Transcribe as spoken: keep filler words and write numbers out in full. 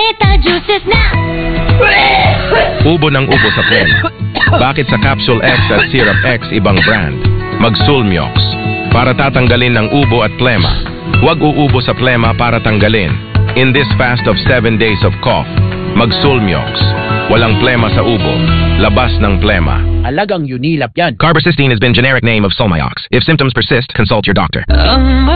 Vita juices na! Ubo ng ubo sa plema. Bakit sa Capsule X at Syrup X ibang brand? Mag-Sulmiox para tatanggalin ng ubo at plema. Huwag uubo sa plema para tanggalin. In this fast of seven days of cough, Mag-Sulmiox. Walang plema sa ubo, labas ng plema. Alagang Unilap yan. Carbacystine has been generic name of Solmiox. If symptoms persist, consult your doctor. Um,